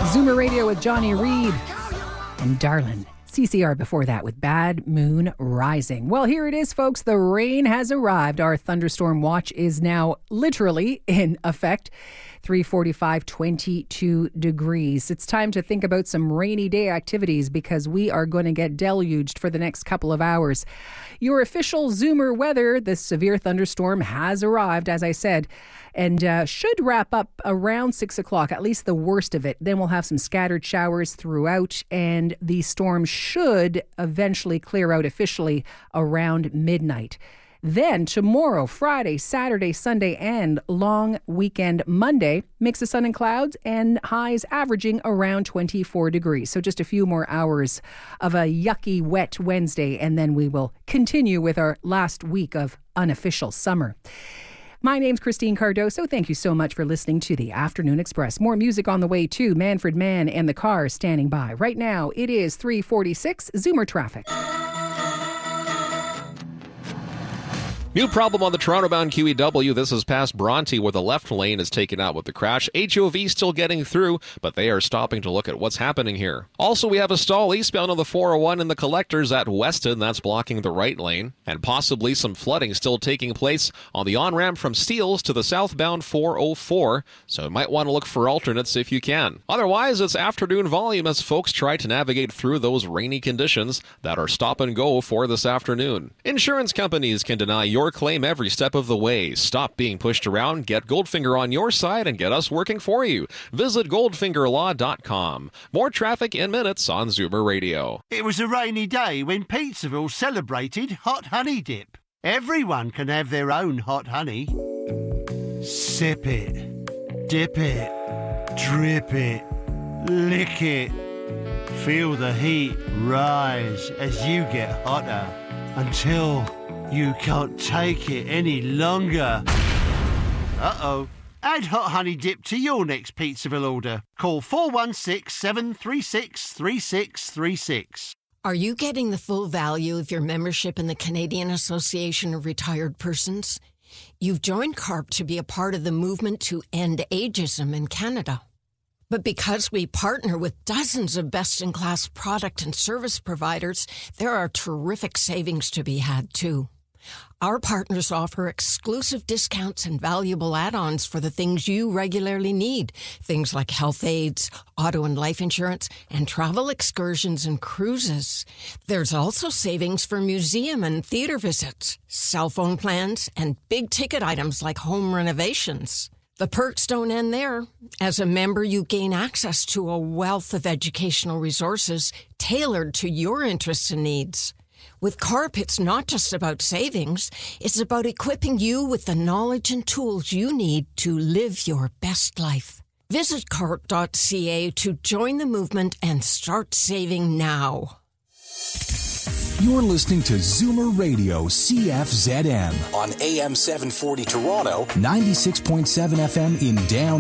Zoomer Radio with Johnny Reed and Darlin. CCR before that with Bad Moon Rising. Well, here it is, folks. The rain has arrived. Our thunderstorm watch is now literally in effect. 3:45, 22 degrees. It's time to think about some rainy day activities because we are going to get deluged for the next couple of hours. Your official Zoomer weather, this severe thunderstorm has arrived, as I said, and should wrap up around 6 o'clock, at least the worst of it. Then we'll have some scattered showers throughout, and the storm should eventually clear out officially around midnight. Then tomorrow, Friday, Saturday, Sunday, and long weekend Monday, mix of sun and clouds and highs averaging around 24 degrees. So just a few more hours of a yucky, wet Wednesday, and then we will continue with our last week of unofficial summer. My name's Christine Cardoso. Thank you so much for listening to the Afternoon Express. More music on the way too. Manfred Mann and the Cars standing by. Right now, it is 3:46, Zoomer traffic. New problem on the Toronto-bound QEW. This is past Bronte where the left lane is taken out with the crash. HOV still getting through, but they are stopping to look at what's happening here. Also, we have a stall eastbound on the 401 in the collectors at Weston. That's blocking the right lane. And possibly some flooding still taking place on the on-ramp from Steeles to the southbound 404. So you might want to look for alternates if you can. Otherwise, it's afternoon volume as folks try to navigate through those rainy conditions that are stop and go for this afternoon. Insurance companies can deny your claim every step of the way. Stop being pushed around, get Goldfinger on your side, and get us working for you. Visit goldfingerlaw.com. More traffic in minutes on Zoomer Radio. It was a rainy day when Pizzaville celebrated Hot Honey Dip. Everyone can have their own hot honey. Sip it, dip it, drip it, lick it. Feel the heat rise as you get hotter until you can't take it any longer. Uh-oh. Add Hot Honey Dip to your next Pizzaville order. Call 416-736-3636. Are you getting the full value of your membership in the Canadian Association of Retired Persons? You've joined CARP to be a part of the movement to end ageism in Canada. But because we partner with dozens of best-in-class product and service providers, there are terrific savings to be had, too. Our partners offer exclusive discounts and valuable add-ons for the things you regularly need. Things like health aids, auto and life insurance, and travel excursions and cruises. There's also savings for museum and theater visits, cell phone plans, and big-ticket items like home renovations. The perks don't end there. As a member, you gain access to a wealth of educational resources tailored to your interests and needs. With CARP, it's not just about savings. It's about equipping you with the knowledge and tools you need to live your best life. Visit carp.ca to join the movement and start saving now. You're listening to Zoomer Radio CFZM on AM 740 Toronto, 96.7 FM in downtown